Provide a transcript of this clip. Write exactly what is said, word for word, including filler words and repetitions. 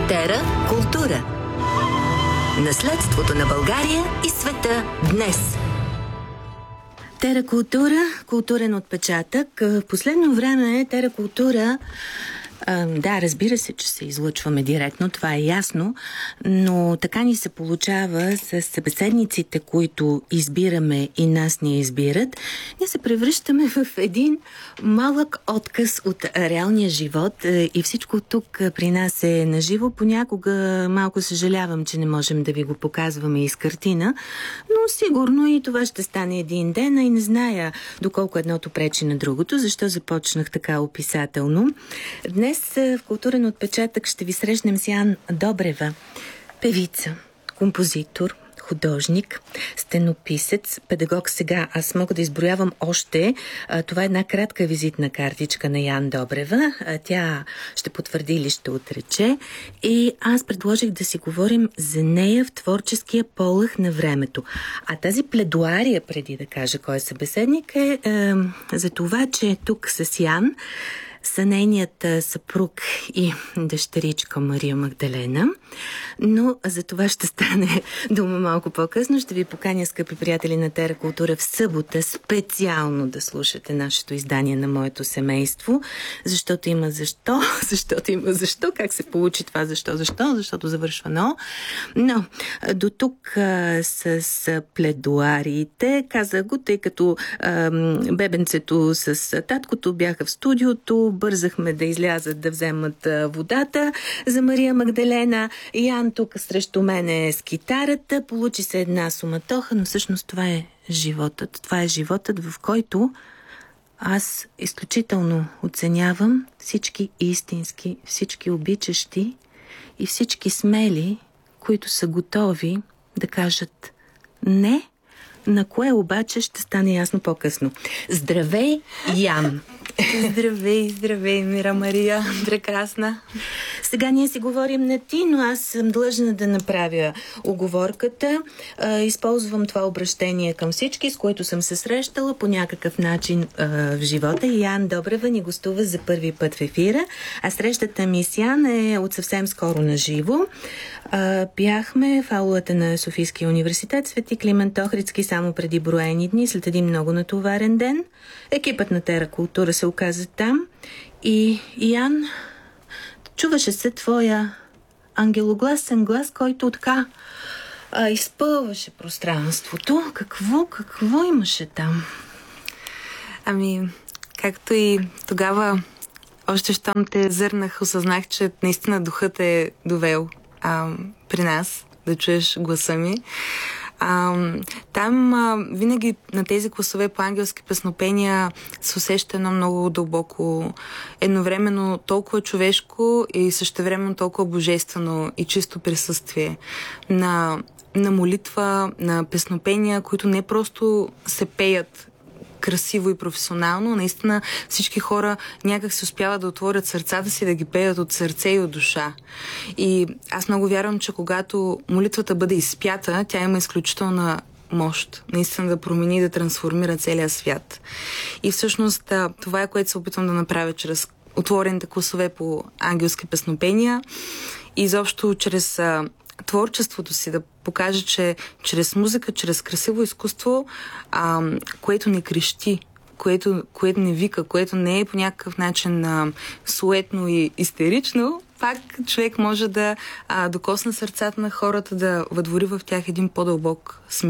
Тера култура. Наследството на България и света днес. Тера култура, културен отпечатък. В последно време Тера култура, а, да, разбира се, че се излъчваме директно, това е ясно, но така ни се получава с събеседниците, които избираме и нас ни избират. Ние се превръщаме в един малък отказ от реалния живот и всичко тук при нас е наживо. Понякога малко съжалявам, че не можем да ви го показваме из картина, но сигурно и това ще стане един ден, а и не зная доколко едното пречи на другото, защо започнах така описателно. Днес в културен отпечатък ще ви срещнем с Ян Добрева, певица, композитор, художник, стенописец, педагог. Сега аз мога да изброявам още. Това е една кратка визитна картичка на Ян Добрева. Тя ще потвърди или ще отрече. И аз предложих да си говорим за нея в творческия полъх на времето. А тази пледуария, преди да кажа кой е събеседник, е, е за това, че тук с Ян са нейният съпруг и дъщеричка Мария Магдалена. Но за това ще стане дума малко по-късно. Ще ви поканя, скъпи приятели на Тера култура, в събота специално да слушате нашето издание на Моето семейство, защото има защо, защото има защо, как се получи това защо, защо, защото завършва но. Но до тук а, с пледуариите, казах го, тъй като а, бебенцето с таткото бяха в студиото, бързахме да излязат да вземат а, водата за Мария Магдалена. Ян тук срещу мен е с китарата. Получи се една суматоха, но всъщност това е животът. Това е животът, в който аз изключително оценявам всички истински, всички обичащи и всички смели, които са готови да кажат не, на кое обаче ще стане ясно по-късно. Здравей, Ян! Здравей, здравей, Мира Мария, прекрасна. Сега ние си говорим на ти, но аз съм длъжна да направя уговорката. Използвам това обращение към всички, с които съм се срещала по някакъв начин в живота. Ян Добрева ни гостува за първи път в ефира, а срещата ми с Ян е от съвсем скоро на живо. Бяхме в аулата на Софийския университет Свети Климент Охридски само преди броени дни, след един много натоварен ден. Екипът на Тера култура се оказа там и Ян, чуваше се твоя ангелогласен глас, който така а, изпълваше пространството. Какво, какво имаше там? Ами, както и тогава, още щом те зърнах, осъзнах, че наистина духът е довел а, при нас, да чуеш гласа ми. А, там а, винаги на тези класове по ангелски песнопения се усеща едно много дълбоко, едновременно толкова човешко и същевременно толкова божествено и чисто присъствие на, на молитва, на песнопения, които не просто се пеят красиво и професионално, наистина всички хора някак се успяват да отворят сърцата си, да ги пеят от сърце и от душа. И аз много вярвам, че когато молитвата бъде изпята, тя има изключителна мощ, наистина да промени и да трансформира целия свят. И всъщност това е, което се опитвам да направя чрез отворените класове по ангелски песнопения и изобщо чрез творчеството си, да покаже, че чрез музика, чрез красиво изкуство, а, което не крещи, което, което не вика, което не е по някакъв начин а, суетно и истерично, пак човек може да а, докосне сърцата на хората, да въдвори в тях един по-дълбок смисъл.